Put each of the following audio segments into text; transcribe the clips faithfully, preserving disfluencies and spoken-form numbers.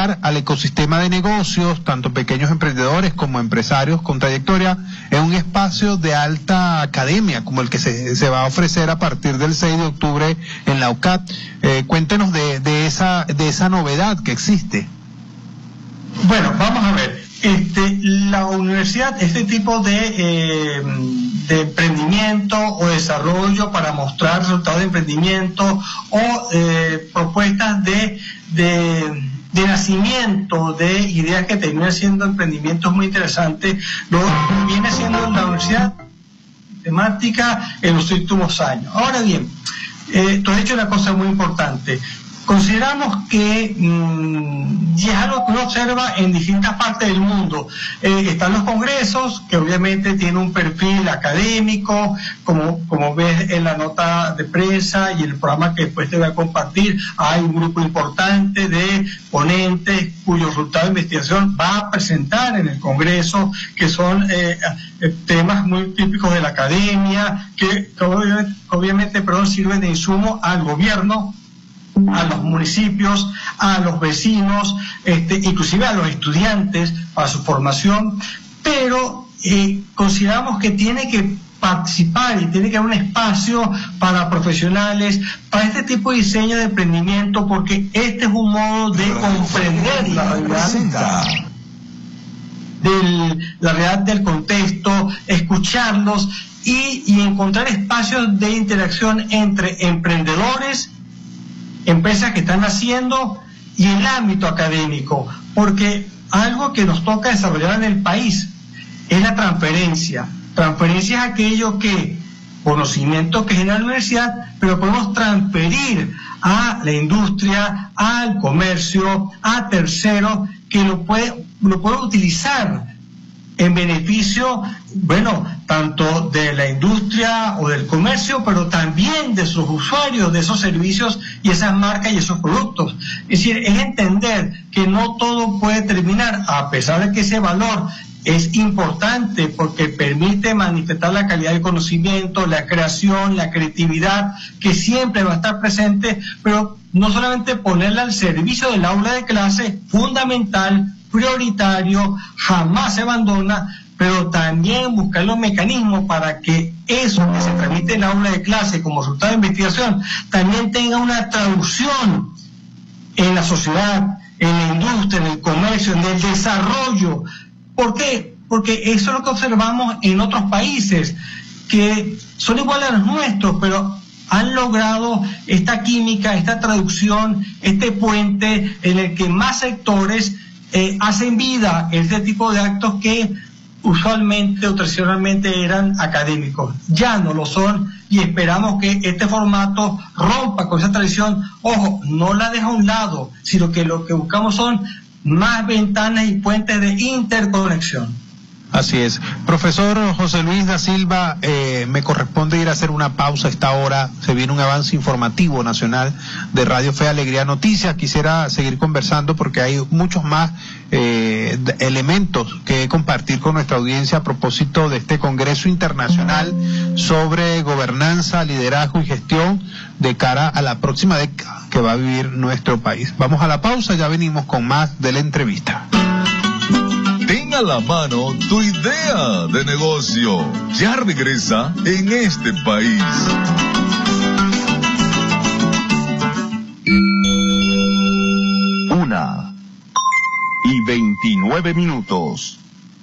integrar al ecosistema de negocios, tanto pequeños emprendedores como empresarios con trayectoria, en un espacio de alta academia, como el que se, se va a ofrecer a partir del seis de octubre en la U C A T. Eh, cuéntenos de, de, esa, de esa novedad que existe. Bueno, vamos a ver. Este, la universidad, este tipo de, eh, de emprendimiento o desarrollo para mostrar resultados de emprendimiento o eh, propuestas de, de, de nacimiento de ideas que terminan siendo emprendimientos muy interesantes, lo viene haciendo la universidad temática en los últimos años. Ahora bien, eh, tú has dicho una cosa muy importante. Consideramos que, mmm, y es algo que uno observa en distintas partes del mundo, eh, están los congresos, que obviamente tienen un perfil académico, como, como ves en la nota de prensa y el programa que después te voy a compartir, hay un grupo importante de ponentes cuyo resultado de investigación va a presentar en el congreso, que son eh, temas muy típicos de la academia, que, que obviamente, obviamente perdón, sirven de insumo al gobierno, a los municipios, a los vecinos, este, inclusive a los estudiantes para su formación, pero eh, consideramos que tiene que participar y tiene que haber un espacio para profesionales, para este tipo de diseño de emprendimiento, porque este es un modo de comprender la realidad del, la realidad del contexto, escucharlos y, y encontrar espacios de interacción entre emprendedores, empresas que están haciendo y el ámbito académico, porque algo que nos toca desarrollar en el país es la transferencia. Transferencia es aquello que, conocimiento que genera la universidad, pero podemos transferir a la industria, al comercio, a terceros que lo puede, lo puede utilizar en beneficio, bueno, tanto de la industria o del comercio, pero también de sus usuarios, de esos servicios y esas marcas y esos productos. Es decir, es entender que no todo puede terminar, a pesar de que ese valor es importante porque permite manifestar la calidad del conocimiento, la creación, la creatividad, que siempre va a estar presente, pero no solamente ponerla al servicio del aula de clase, fundamental, prioritario, jamás se abandona, pero también buscar los mecanismos para que eso que se transmite en el aula de clase como resultado de investigación también tenga una traducción en la sociedad, en la industria, en el comercio, en el desarrollo. ¿Por qué? Porque eso es lo que observamos en otros países, que son iguales a los nuestros, pero han logrado esta química, esta traducción, este puente en el que más sectores Eh, hacen vida este tipo de actos que usualmente o tradicionalmente eran académicos. Ya no lo son y esperamos que este formato rompa con esa tradición. Ojo, no la deja a un lado, sino que lo que buscamos son más ventanas y puentes de interconexión. Así es. Profesor José Luis da Silva, eh, me corresponde ir a hacer una pausa a esta hora. Se viene un avance informativo nacional de Radio Fe Alegría Noticias. Quisiera seguir conversando porque hay muchos más eh, elementos que compartir con nuestra audiencia a propósito de este Congreso Internacional sobre Gobernanza, Liderazgo y Gestión de cara a la próxima década que va a vivir nuestro país. Vamos a la pausa, ya venimos con más de la entrevista. Ten a la mano tu idea de negocio. Ya regresa en este país. Una y veintinueve minutos.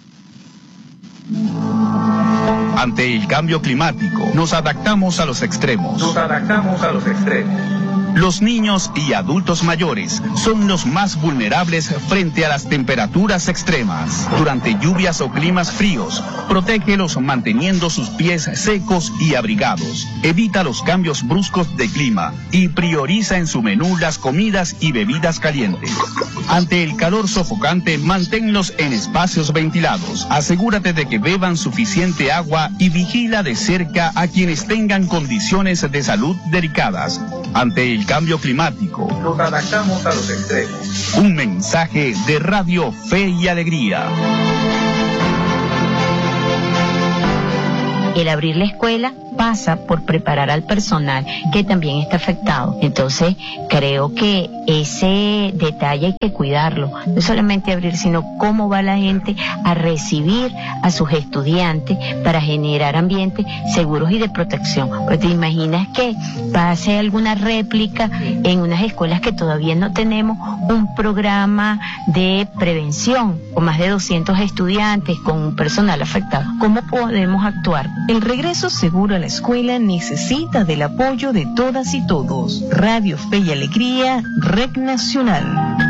Ante el cambio climático, nos adaptamos a los extremos. Nos adaptamos a los extremos. Los niños y adultos mayores son los más vulnerables frente a las temperaturas extremas. Durante lluvias o climas fríos, protégelos manteniendo sus pies secos y abrigados. Evita los cambios bruscos de clima y prioriza en su menú las comidas y bebidas calientes. Ante el calor sofocante, manténlos en espacios ventilados. Asegúrate de que beban suficiente agua y vigila de cerca a quienes tengan condiciones de salud delicadas. Ante el cambio climático, nos adaptamos a los extremos. Un mensaje de Radio Fe y Alegría. El abrir la escuela pasa por preparar al personal que también está afectado. Entonces, creo que ese detalle hay que cuidarlo, no solamente abrir, sino cómo va la gente a recibir a sus estudiantes para generar ambientes seguros y de protección. Pues te imaginas que pase alguna réplica en unas escuelas que todavía no tenemos un programa de prevención con más de doscientos estudiantes, con un personal afectado. ¿Cómo podemos actuar? El regreso seguro a la escuela necesita del apoyo de todas y todos. Radio Fe y Alegría, Red Nacional.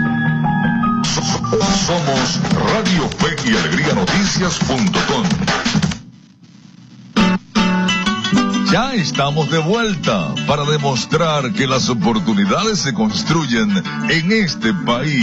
Somos Radio Fe y Alegría Noticias punto com. Ya estamos de vuelta para demostrar que las oportunidades se construyen en este país.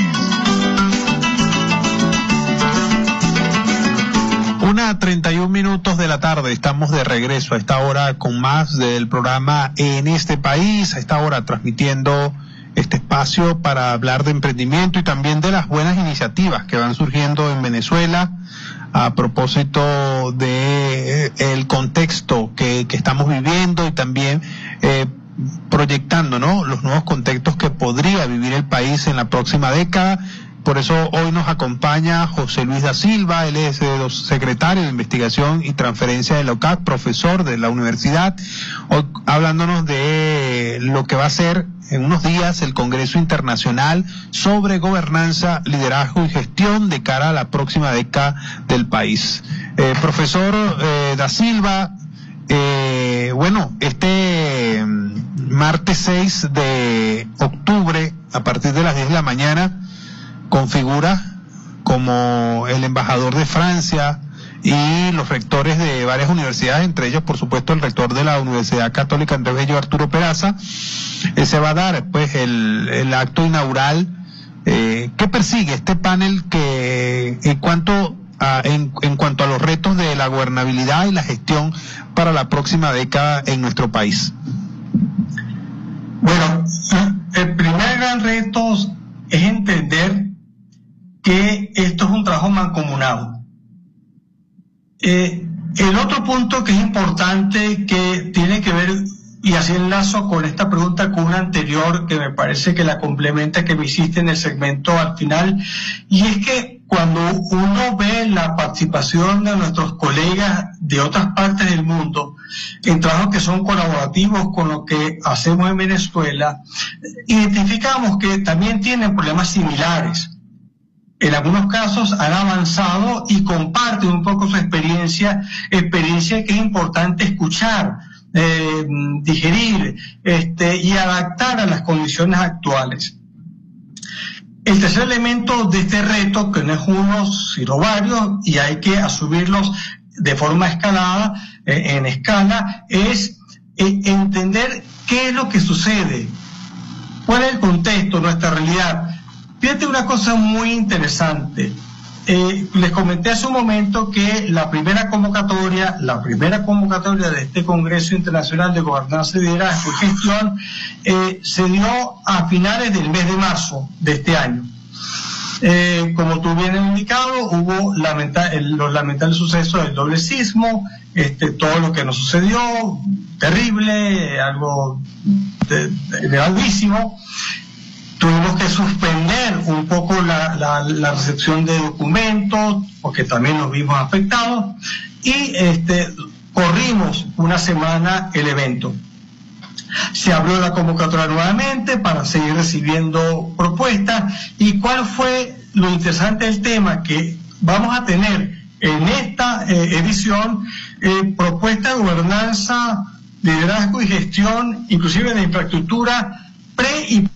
Una treinta y un minutos de la tarde, estamos de regreso a esta hora con más del programa En este País, a esta hora transmitiendo este espacio para hablar de emprendimiento y también de las buenas iniciativas que van surgiendo en Venezuela a propósito de el contexto que, que estamos viviendo y también eh, proyectando, ¿no?, los nuevos contextos que podría vivir el país en la próxima década. Por eso hoy nos acompaña José Luis da Silva, él es eh, secretario de Investigación y Transferencia de la O C A C, profesor de la universidad, hoy hablándonos de lo que va a ser en unos días el Congreso Internacional sobre Gobernanza, Liderazgo y Gestión de cara a la próxima década del país. Eh, profesor eh, da Silva, eh, bueno, este martes seis de octubre, a partir de las diez de la mañana, configura como el embajador de Francia y los rectores de varias universidades, entre ellos por supuesto el rector de la Universidad Católica Andrés Bello, Arturo Peraza. Eh, se va a dar pues el, el acto inaugural. Eh, ¿qué persigue este panel que en cuanto a, en, en cuanto a los retos de la gobernabilidad y la gestión para la próxima década en nuestro país? Bueno, el primer gran reto es entender que esto es un trabajo mancomunado. Eh, el otro punto que es importante, que tiene que ver, y así enlazo con esta pregunta con una anterior, que me parece que la complementa, que me hiciste en el segmento al final, y es que cuando uno ve la participación de nuestros colegas de otras partes del mundo en trabajos que son colaborativos con lo que hacemos en Venezuela, identificamos que también tienen problemas similares. En algunos casos han avanzado y comparten un poco su experiencia, experiencia que es importante escuchar, eh, digerir este, y adaptar a las condiciones actuales. El tercer elemento de este reto, que no es uno, sino varios, y hay que asumirlos de forma escalada, eh, en escala, es eh, entender qué es lo que sucede, cuál es el contexto, nuestra realidad. Fíjate una cosa muy interesante. Eh, les comenté hace un momento que la primera convocatoria, la primera convocatoria de este Congreso Internacional de Gobernanza, Liderazgo y Gestión eh, se dio a finales del mes de marzo de este año. Eh, como tú bien has indicado, hubo lamenta el, los lamentables sucesos del doble sismo, este, todo lo que nos sucedió, terrible, algo de, de, de gravísimo. Tuvimos que suspender un poco la, la, la recepción de documentos, porque también nos vimos afectados, y este, corrimos una semana el evento. Se abrió la convocatoria nuevamente para seguir recibiendo propuestas. ¿Y cuál fue lo interesante del tema? Que vamos a tener en esta eh, edición eh, propuestas de gobernanza, liderazgo y gestión, inclusive de infraestructura pre y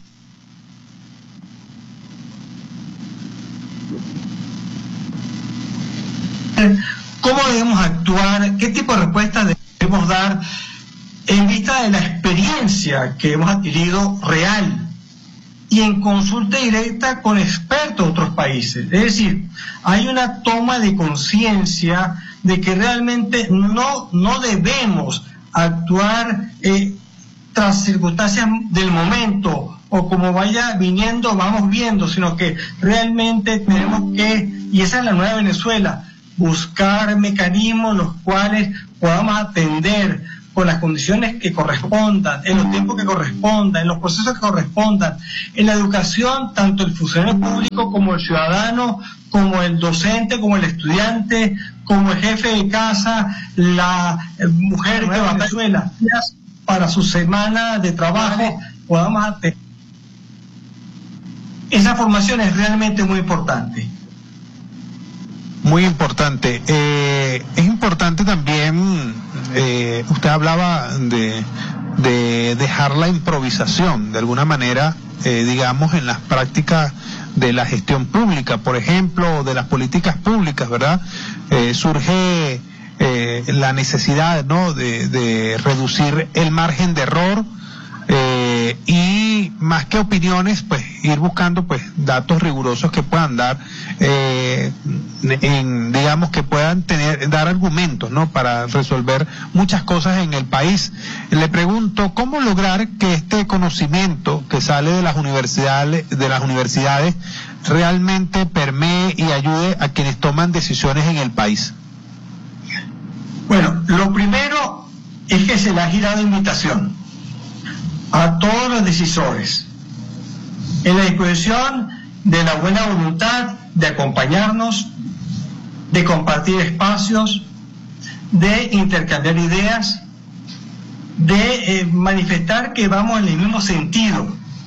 cómo debemos actuar, qué tipo de respuestas debemos dar en vista de la experiencia que hemos adquirido real y en consulta directa con expertos de otros países. Es decir, hay una toma de conciencia de que realmente no, no debemos actuar eh, tras circunstancias del momento o como vaya viniendo, vamos viendo, sino que realmente tenemos que, y esa es la nueva Venezuela, buscar mecanismos los cuales podamos atender con las condiciones que correspondan, en los tiempos que correspondan, en los procesos que correspondan, en la educación, tanto el funcionario público como el ciudadano, como el docente, como el estudiante, como el jefe de casa, la mujer que va a Venezuela, para su semana de trabajo, podamos hacer. Esa formación es realmente muy importante. Muy importante. Eh, es importante también, eh, usted hablaba de, de dejar la improvisación, de alguna manera, eh, digamos, en las prácticas de la gestión pública, por ejemplo, de las políticas públicas, ¿verdad? Eh, surge eh, la necesidad, ¿no?, de, de reducir el margen de error, eh, y más que opiniones, pues ir buscando pues datos rigurosos que puedan dar, eh, en, digamos, que puedan tener, dar argumentos, ¿no?, para resolver muchas cosas en el país. Le pregunto, ¿cómo lograr que este conocimiento que sale de las universidades, de las universidades realmente permee y ayude a quienes toman decisiones en el país? Bueno, lo primero es que se le ha girado invitación a todos los decisores en la disposición de la buena voluntad de acompañarnos, de compartir espacios, de intercambiar ideas, de eh, manifestar que vamos en el mismo sentido,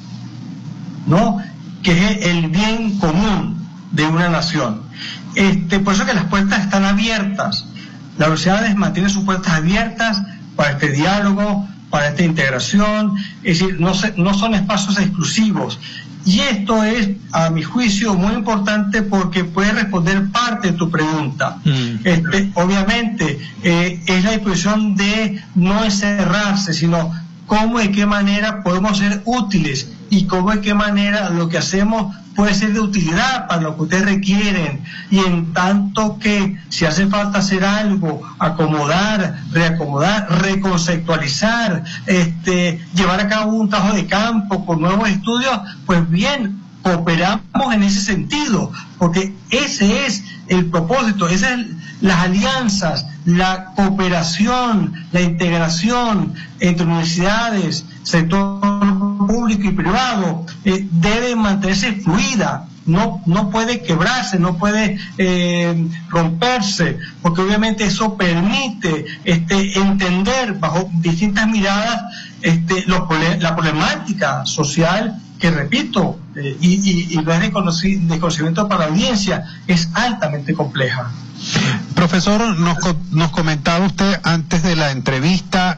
¿no?, que es el bien común de una nación. Este, por eso que las puertas están abiertas. La universidad mantiene sus puertas abiertas para este diálogo, para esta integración, es decir, no, se, no son espacios exclusivos. Y esto es, a mi juicio, muy importante porque puede responder parte de tu pregunta. Mm. Este, obviamente, eh, es la disposición de no encerrarse, sino cómo y de qué manera podemos ser útiles y cómo y de qué manera lo que hacemos puede ser de utilidad para lo que ustedes requieren, y en tanto que si hace falta hacer algo, acomodar, reacomodar, reconceptualizar, este, llevar a cabo un trabajo de campo con nuevos estudios, pues bien, cooperamos en ese sentido, porque ese es el propósito, esas son las alianzas, la cooperación, la integración entre universidades, sector público y privado, eh, debe mantenerse fluida, no, no puede quebrarse, no puede eh, romperse, porque obviamente eso permite este, entender bajo distintas miradas este, los, la problemática social que, repito, eh, y, y, y no es de, conoci de conocimiento para la audiencia, es altamente compleja. Profesor, nos, nos comentaba usted antes de la entrevista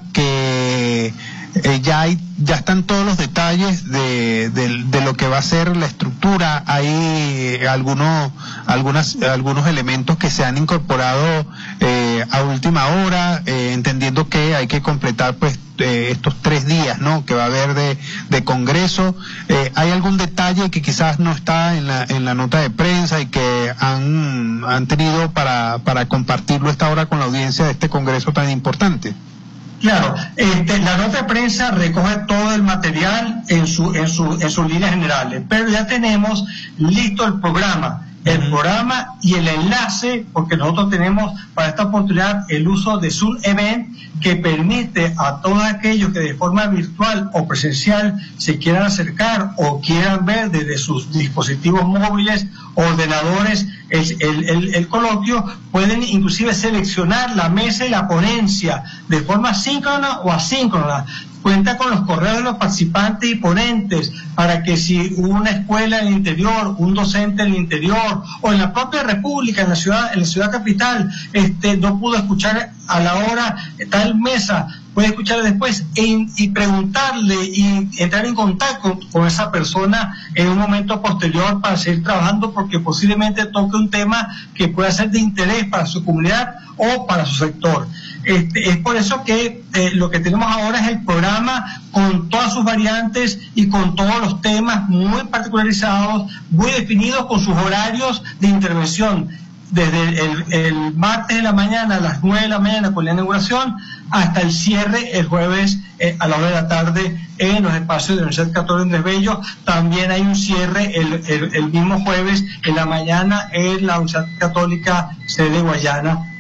que Eh, ya hay, ya están todos los detalles de, de, de lo que va a ser la estructura. Hay algunos, algunas, algunos elementos que se han incorporado eh, a última hora, eh, entendiendo que hay que completar pues eh, estos tres días, ¿no?, que va a haber de, de congreso. Eh, ¿Hay algún detalle que quizás no está en la, en la nota de prensa y que han, han tenido para, para compartirlo esta hora con la audiencia de este congreso tan importante? Claro, este, la nota de prensa recoge todo el material en, su, en, su, en sus líneas generales, pero ya tenemos listo el programa, el uh-huh. programa y el enlace, porque nosotros tenemos para esta oportunidad el uso de Zoom Event, que permite a todos aquellos que de forma virtual o presencial se quieran acercar o quieran ver desde sus dispositivos móviles, ordenadores, el, el, el, el coloquio, pueden inclusive seleccionar la mesa y la ponencia de forma síncrona o asíncrona. Cuenta con los correos de los participantes y ponentes para que si una escuela en el interior, un docente en el interior o en la propia República, en la ciudad, en la ciudad capital, este, no pudo escuchar a la hora tal mesa, puede escuchar después e, y preguntarle y entrar en contacto con esa persona en un momento posterior para seguir trabajando, porque posiblemente toque un tema que pueda ser de interés para su comunidad o para su sector. Este, es por eso que eh, lo que tenemos ahora es el programa con todas sus variantes y con todos los temas muy particularizados, muy definidos, con sus horarios de intervención, desde el, el martes de la mañana a las nueve de la mañana con la inauguración hasta el cierre el jueves eh, a la hora de la tarde en los espacios de la Universidad Católica Andrés Bello. También hay un cierre el, el, el mismo jueves en la mañana en la Universidad Católica sede de Guayana,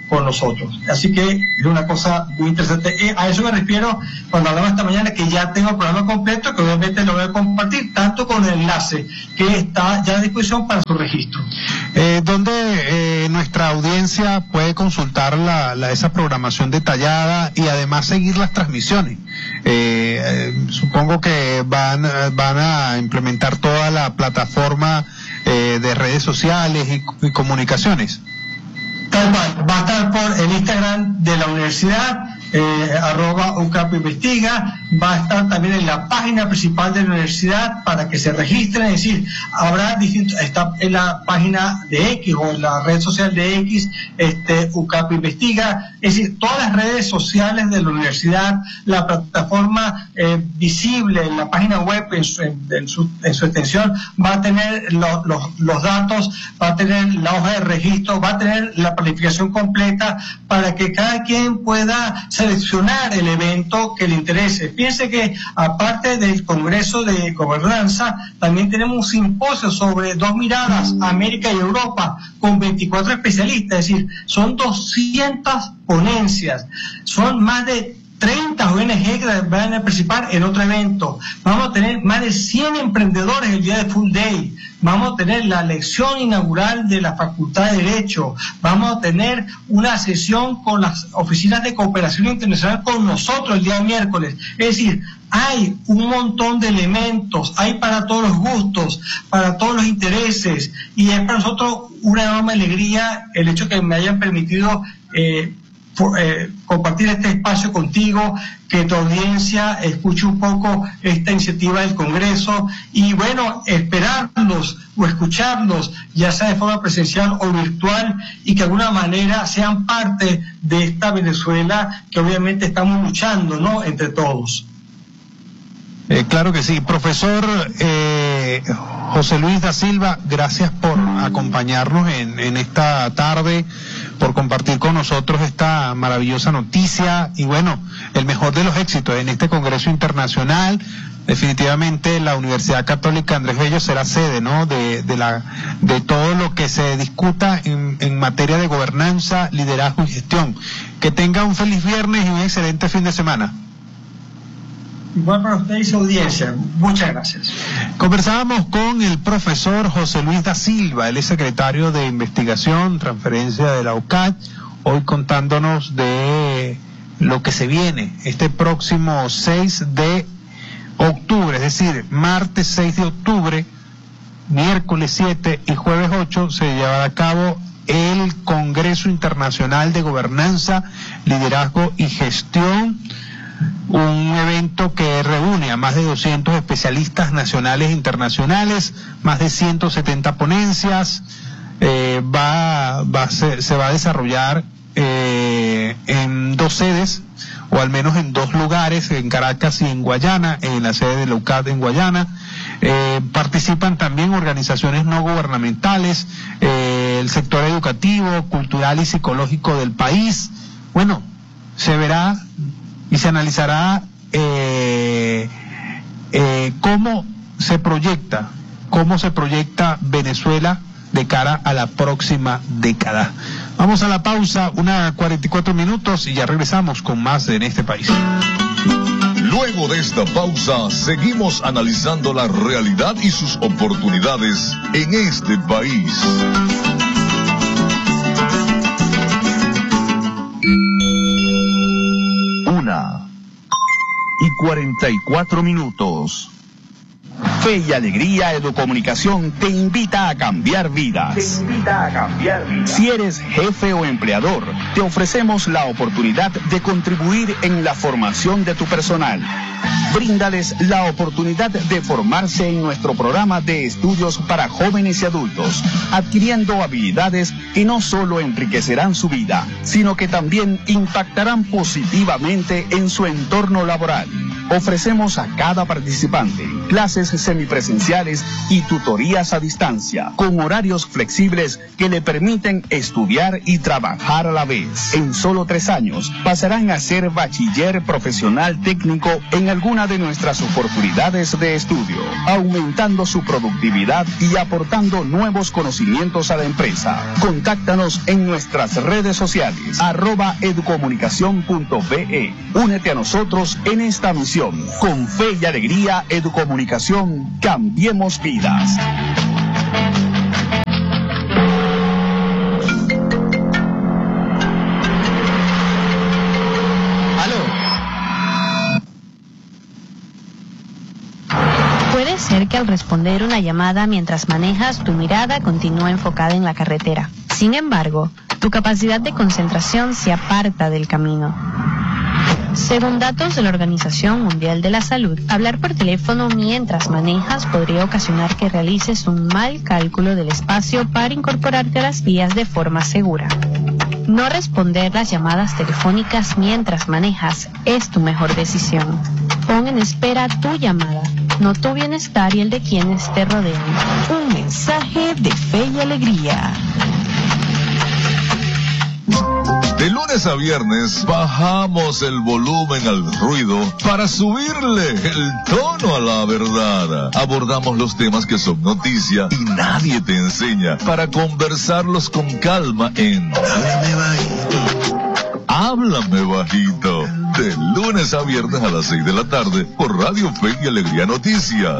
con nosotros. Así que es una cosa muy interesante. Eh, a eso me refiero cuando hablaba esta mañana que ya tengo el programa completo, que obviamente lo voy a compartir, tanto con el enlace que está ya a disposición para su registro. Eh, ¿Dónde eh, nuestra audiencia puede consultar la, la, esa programación detallada y además seguir las transmisiones? Eh, eh, supongo que van, van a implementar toda la plataforma eh, de redes sociales y, y comunicaciones. Tal cual, va a estar por el Instagram de la universidad, eh, arroba UCAP Investiga, va a estar también en la página principal de la universidad para que se registren, es decir, habrá distintos, está en la página de X o en la red social de X, este, UCAP Investiga, es decir, todas las redes sociales de la universidad, la plataforma eh, visible en la página web, en su, en, en su, en su extensión, va a tener lo, los, los datos, va a tener la hoja de registro, va a tener la planificación completa para que cada quien pueda seleccionar el evento que le interese. Piense que aparte del Congreso de Gobernanza, también tenemos un simposio sobre dos miradas, América y Europa, con veinticuatro especialistas, es decir, son doscientas ponencias, son más de treinta O N G que van a participar en otro evento. Vamos a tener más de cien emprendedores el día de Full Day. Vamos a tener la lección inaugural de la Facultad de Derecho. Vamos a tener una sesión con las oficinas de cooperación internacional con nosotros el día miércoles. Es decir, hay un montón de elementos, hay para todos los gustos, para todos los intereses, y es para nosotros una enorme alegría el hecho que me hayan permitido eh, For, eh, compartir este espacio contigo, que tu audiencia escuche un poco esta iniciativa del Congreso y bueno, esperarlos o escucharlos, ya sea de forma presencial o virtual, y que de alguna manera sean parte de esta Venezuela que obviamente estamos luchando, ¿no?, entre todos. Eh, claro que sí. Profesor eh, José Luis da Silva, gracias por acompañarnos en, en esta tarde, por compartir con nosotros esta maravillosa noticia y bueno, el mejor de los éxitos en este Congreso Internacional. Definitivamente la Universidad Católica Andrés Bello será sede, ¿no?, de, de, la, de todo lo que se discuta en, en materia de gobernanza, liderazgo y gestión. Que tenga un feliz viernes y un excelente fin de semana. Igual para usted y su audiencia. Muchas gracias. Conversábamos con el profesor José Luis da Silva, él es secretario de Investigación, Transferencia de la U C A T, hoy contándonos de lo que se viene este próximo seis de octubre, es decir, martes seis de octubre, miércoles siete y jueves ocho se llevará a cabo el Congreso Internacional de Gobernanza, Liderazgo y Gestión, un evento que reúne a más de doscientos especialistas nacionales e internacionales, más de ciento setenta ponencias, eh, va, va a ser, se va a desarrollar eh, en dos sedes, o al menos en dos lugares, en Caracas y en Guayana, en la sede de la U C A T en Guayana. Eh, participan también organizaciones no gubernamentales, eh, el sector educativo, cultural y psicológico del país. Bueno, se verá y se analizará eh, eh, cómo se proyecta, cómo se proyecta Venezuela de cara a la próxima década. Vamos a la pausa, una cuarenta y cuatro minutos y ya regresamos con más de En este país. Luego de esta pausa, seguimos analizando la realidad y sus oportunidades en este país. Una y cuarenta y cuatro minutos. Fe y Alegría Educomunicación te invita a cambiar vidas. Te invita a cambiar vidas. Si eres jefe o empleador, te ofrecemos la oportunidad de contribuir en la formación de tu personal. Bríndales la oportunidad de formarse en nuestro programa de estudios para jóvenes y adultos, adquiriendo habilidades que no solo enriquecerán su vida, sino que también impactarán positivamente en su entorno laboral. Ofrecemos a cada participante clases semipresenciales y tutorías a distancia, con horarios flexibles que le permiten estudiar y trabajar a la vez. En solo tres años pasarán a ser bachiller profesional técnico en alguna de nuestras oportunidades de estudio, aumentando su productividad y aportando nuevos conocimientos a la empresa. Contáctanos en nuestras redes sociales, arroba educomunicación punto be. Únete a nosotros en esta misión. Con fe y alegría, Educomunicación, cambiemos vidas. Puede ser que al responder una llamada mientras manejas, tu mirada continúa enfocada en la carretera. Sin embargo, tu capacidad de concentración se aparta del camino. Según datos de la Organización Mundial de la Salud, hablar por teléfono mientras manejas podría ocasionar que realices un mal cálculo del espacio para incorporarte a las vías de forma segura. No responder las llamadas telefónicas mientras manejas es tu mejor decisión. Pon en espera tu llamada, no tu bienestar y el de quienes te rodean. Un mensaje de fe y alegría. De lunes a viernes bajamos el volumen al ruido para subirle el tono a la verdad. Abordamos los temas que son noticia y nadie te enseña para conversarlos con calma en Háblame Bajito. Háblame Bajito. De lunes a viernes a las seis de la tarde por Radio Fe y Alegría Noticias.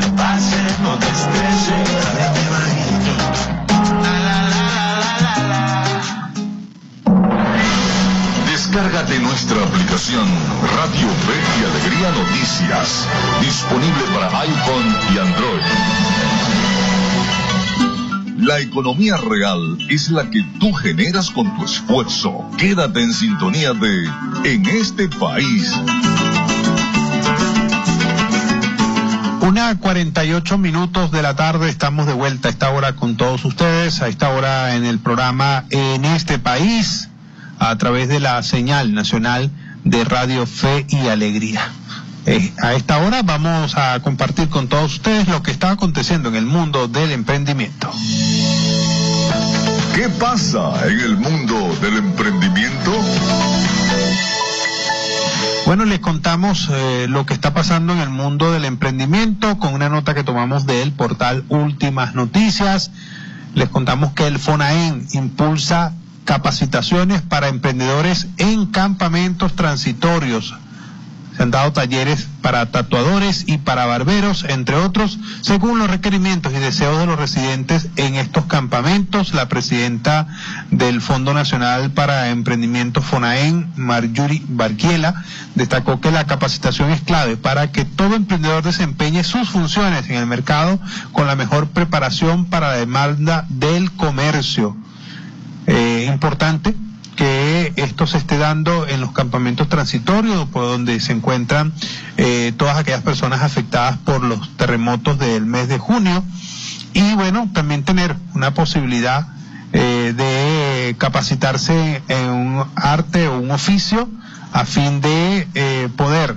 Descárgate nuestra aplicación Radio Fe y Alegría Noticias, disponible para iPhone y Android. La economía real es la que tú generas con tu esfuerzo. Quédate en sintonía de En este País. Una cuarenta y ocho minutos de la tarde, estamos de vuelta a esta hora con todos ustedes, a esta hora en el programa En este País, a través de la señal nacional de Radio Fe y Alegría. Eh, a esta hora vamos a compartir con todos ustedes lo que está aconteciendo en el mundo del emprendimiento. ¿Qué pasa en el mundo del emprendimiento? Bueno, les contamos eh, lo que está pasando en el mundo del emprendimiento con una nota que tomamos del portal Últimas Noticias. Les contamos que el FONAEN impulsa capacitaciones para emprendedores en campamentos transitorios. Se han dado talleres para tatuadores y para barberos, entre otros, según los requerimientos y deseos de los residentes en estos campamentos. La presidenta del Fondo Nacional para Emprendimiento FONAEN, Marjorie Barquiela, destacó que la capacitación es clave para que todo emprendedor desempeñe sus funciones en el mercado con la mejor preparación para la demanda del comercio. Eh, importante que esto se esté dando en los campamentos transitorios, por donde se encuentran eh, todas aquellas personas afectadas por los terremotos del mes de junio, y bueno, también tener una posibilidad eh, de capacitarse en un arte o un oficio a fin de eh, poder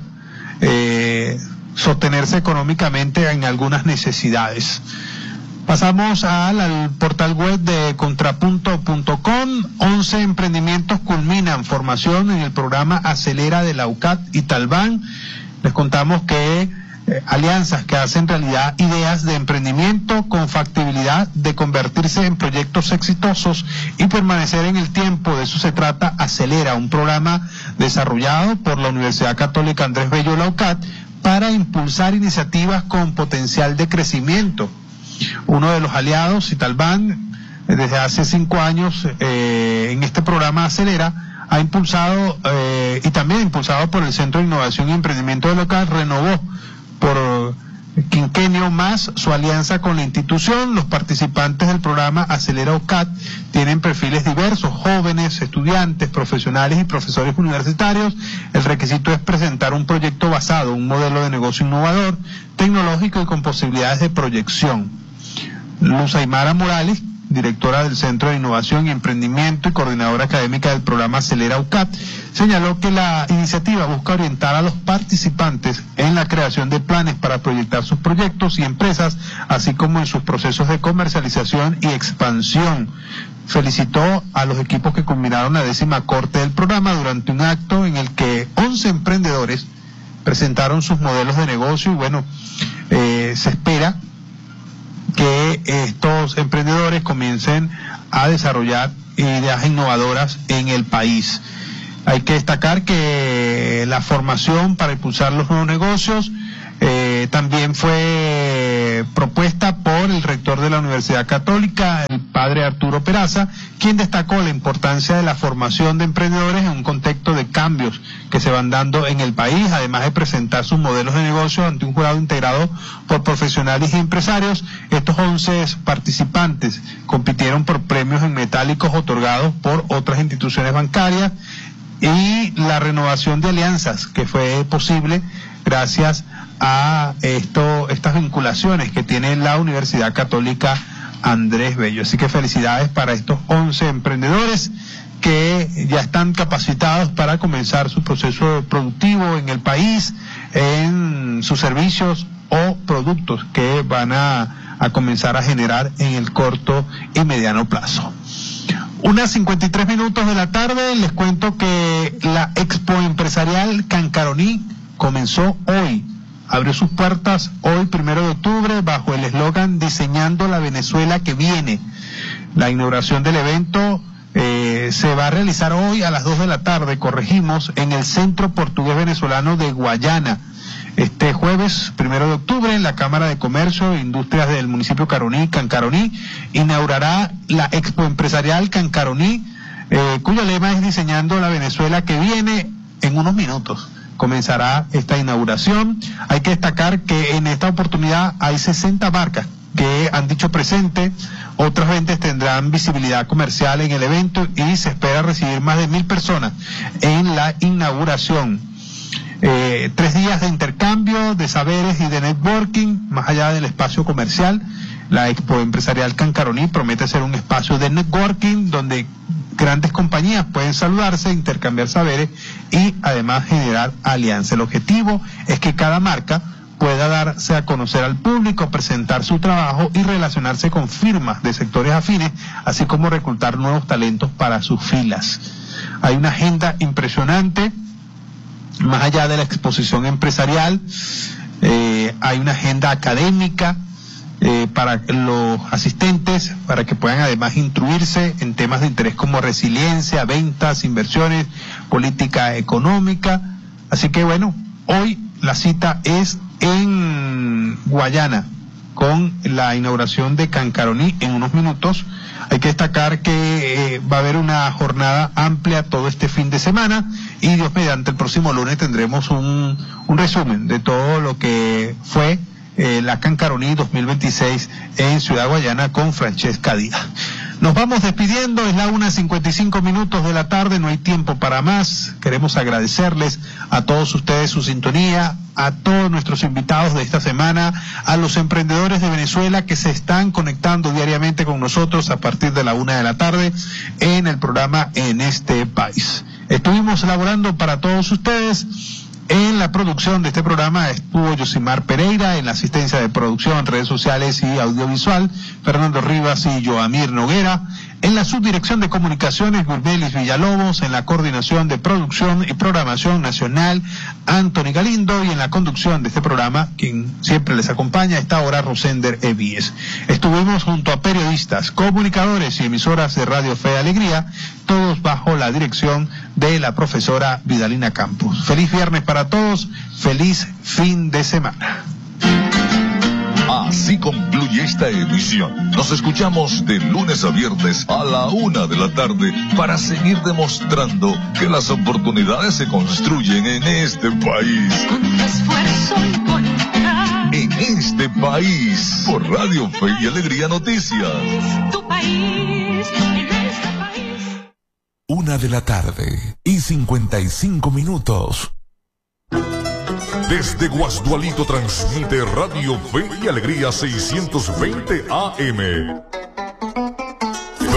eh, sostenerse económicamente en algunas necesidades. Pasamos al, al portal web de contrapunto punto com. once emprendimientos culminan formación en el programa Acelera de la U C A T y Talban. Les contamos que eh, alianzas que hacen realidad ideas de emprendimiento con factibilidad de convertirse en proyectos exitosos y permanecer en el tiempo. De eso se trata Acelera, un programa desarrollado por la Universidad Católica Andrés Bello de la U C A T para impulsar iniciativas con potencial de crecimiento. Uno de los aliados, Italban, desde hace cinco años eh, en este programa Acelera, ha impulsado, eh, y también impulsado por el Centro de Innovación y Emprendimiento Local, renovó por quinquenio más su alianza con la institución. Los participantes del programa Acelera U C A T tienen perfiles diversos: jóvenes, estudiantes, profesionales y profesores universitarios. El requisito es presentar un proyecto basado en un modelo de negocio innovador, tecnológico y con posibilidades de proyección. Luz Aymara Morales, directora del Centro de Innovación y Emprendimiento y coordinadora académica del programa Acelera U C A T, señaló que la iniciativa busca orientar a los participantes en la creación de planes para proyectar sus proyectos y empresas, así como en sus procesos de comercialización y expansión. Felicitó a los equipos que culminaron la décima corte del programa durante un acto en el que once emprendedores presentaron sus modelos de negocio y bueno, eh, se espera que estos emprendedores comiencen a desarrollar ideas innovadoras en el país. Hay que destacar que la formación para impulsar los nuevos negocios eh, también fue propuesta por el rector de la Universidad Católica, el padre Arturo Peraza, quien destacó la importancia de la formación de emprendedores en un contexto de cambios que se van dando en el país, además de presentar sus modelos de negocio ante un jurado integrado por profesionales y empresarios. Estos once participantes compitieron por premios en metálicos otorgados por otras instituciones bancarias y la renovación de alianzas que fue posible gracias a esto, estas vinculaciones que tiene la Universidad Católica Andrés Bello. Así que felicidades para estos once emprendedores que ya están capacitados para comenzar su proceso productivo en el país, en sus servicios o productos que van a, a comenzar a generar en el corto y mediano plazo. Unas cincuenta y tres minutos de la tarde, les cuento que la Expo Empresarial Cancaroní comenzó hoy. Abrió sus puertas hoy, primero de octubre, bajo el eslogan Diseñando la Venezuela que viene. La inauguración del evento eh, se va a realizar hoy a las dos de la tarde, corregimos, en el Centro Portugués Venezolano de Guayana. Este jueves, primero de octubre, la Cámara de Comercio e Industrias del municipio Caroní, Cancaroní, inaugurará la Expo Empresarial Cancaroní, eh, cuyo lema es Diseñando la Venezuela que viene. En unos minutos comenzará esta inauguración. Hay que destacar que en esta oportunidad hay sesenta marcas que han dicho presente, otras veinte tendrán visibilidad comercial en el evento y se espera recibir más de mil personas en la inauguración. Eh, tres días de intercambio de saberes y de networking, más allá del espacio comercial. La Expo Empresarial Cancaroní promete ser un espacio de networking donde grandes compañías pueden saludarse, intercambiar saberes y además generar alianzas. El objetivo es que cada marca pueda darse a conocer al público, presentar su trabajo y relacionarse con firmas de sectores afines, así como reclutar nuevos talentos para sus filas. Hay una agenda impresionante, más allá de la exposición empresarial, eh, hay una agenda académica eh, para los asistentes, para que puedan además instruirse en temas de interés como resiliencia, ventas, inversiones, política económica. Así que bueno, hoy la cita es en Guayana, con la inauguración de Cancaroní en unos minutos. Hay que destacar que eh, va a haber una jornada amplia todo este fin de semana y Dios mediante el próximo lunes tendremos un, un resumen de todo lo que fue eh, la Cancaroní dos mil veintiséis en Ciudad Guayana con Francesca Díaz. Nos vamos despidiendo, es la una cincuenta y cinco minutos de la tarde, no hay tiempo para más. Queremos agradecerles a todos ustedes su sintonía, a todos nuestros invitados de esta semana, a los emprendedores de Venezuela que se están conectando diariamente con nosotros a partir de la una de la tarde en el programa En Este País. Estuvimos elaborando para todos ustedes. En la producción de este programa estuvo Yosimar Pereira, en la asistencia de producción, redes sociales y audiovisual, Fernando Rivas y Joamir Noguera, en la subdirección de comunicaciones, Gurbelis Villalobos, en la coordinación de producción y programación nacional, Anthony Galindo, y en la conducción de este programa, quien siempre les acompaña a esta hora, Rosender Evíes. Estuvimos junto a periodistas, comunicadores y emisoras de Radio Fe y Alegría, todos bajo la dirección de la profesora Vidalina Campos. Feliz viernes para todos, feliz fin de semana. Así concluye esta emisión. Nos escuchamos de lunes a viernes a la una de la tarde para seguir demostrando que las oportunidades se construyen en este país. Con tu esfuerzo y voluntad. En este país, por Radio Fe y Alegría Noticias. Tu país, en este país. Una de la tarde y cincuenta y cinco minutos. Desde Guasdualito transmite Radio Fe y Alegría seiscientos veinte A M.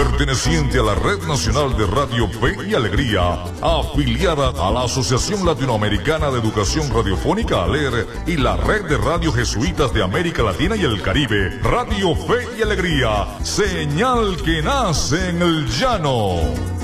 perteneciente a la Red Nacional de Radio Fe y Alegría, afiliada a la Asociación Latinoamericana de Educación Radiofónica ALER y la Red de Radio Jesuitas de América Latina y el Caribe, Radio Fe y Alegría, señal que nace en el llano.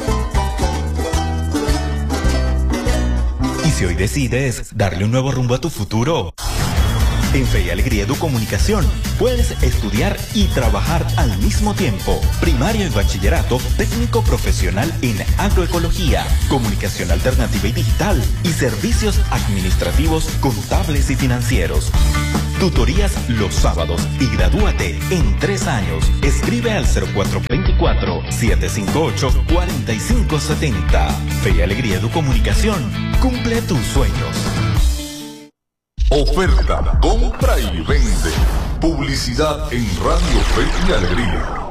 ¿Y si hoy decides darle un nuevo rumbo a tu futuro? En Fe y Alegría Educomunicación puedes estudiar y trabajar al mismo tiempo. Primaria y bachillerato, técnico profesional en agroecología, comunicación alternativa y digital y servicios administrativos, contables y financieros. Tutorías los sábados y gradúate en tres años. Escribe al cero cuatro dos cuatro, siete cinco ocho, cuatro cinco siete cero. Fe y Alegría Educomunicación. Cumple tus sueños. Oferta, compra y vende. Publicidad en Radio Fe y Alegría.